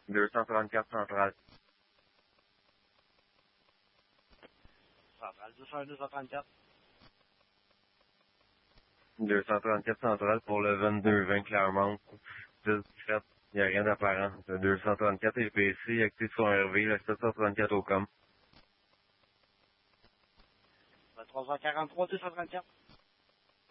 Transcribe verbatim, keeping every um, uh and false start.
deux cent trente-quatre centrale. Centrale, deux cent un, deux cent trente-quatre. deux cent trente-quatre centrale pour le vingt-deux vingt Clermont. dix dix-sept, il n'y a rien d'apparent. Le deux cent trente-quatre est P C, actif sur R V, le sept cent trente-quatre au com. trois cent quarante-trois, deux cent trente-quatre.